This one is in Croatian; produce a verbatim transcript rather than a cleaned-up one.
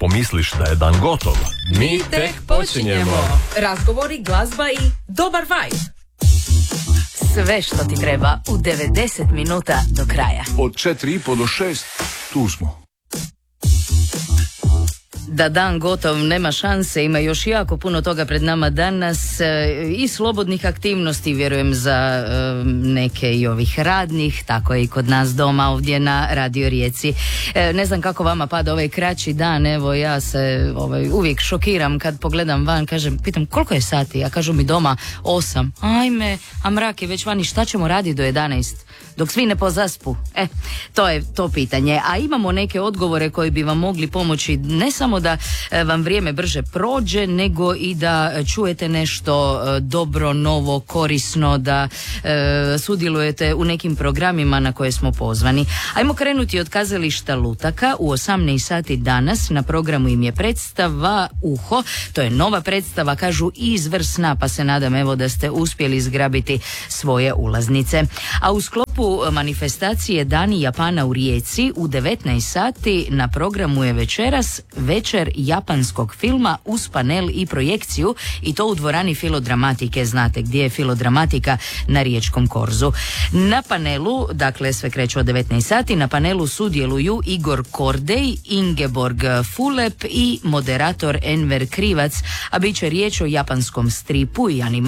pomisliš da je dan gotov, mi tek počinjemo. Razgovori, glazba i dobar vibe. Sve što ti treba u devedeset minuta do kraja. Od četiri i po do šest, tu smo. Da dan gotov nema šanse, ima još jako puno toga pred nama danas i slobodnih aktivnosti, vjerujem za neke i ovih radnih, tako je i kod nas doma ovdje na Radio Rijeci. Ne znam kako vama pada ovaj kraći dan, evo ja se ovaj, uvijek šokiram kad pogledam van, kažem, pitam koliko je sati, a kažu mi doma osam, ajme, a mrak je već vani, šta ćemo raditi do jedanaest? Dok svi ne pozaspu. E, to je to pitanje. A imamo neke odgovore koji bi vam mogli pomoći ne samo da vam vrijeme brže prođe, nego i da čujete nešto dobro, novo, korisno, da e, sudjelujete u nekim programima na koje smo pozvani. Ajmo krenuti od kazališta Lutaka. U osamnaest sati danas na programu im je predstava Uho. To je nova predstava, kažu izvrsna, pa se nadam evo da ste uspjeli zgrabiti svoje ulaznice. A u sklopu manifestacije Dani Japana u Rijeci u devetnaest sati na programu je večeras večer japanskog filma uz panel i projekciju, i to u dvorani Filodramatike. Znate gdje je Filodramatika? Na Riječkom korzu. Na panelu, dakle sve kreće od devetnaest sati, na panelu sudjeluju Igor Kordej, Ingeborg Fulep i moderator Enver Krivac, a bit će riječ o japanskom stripu i animaciji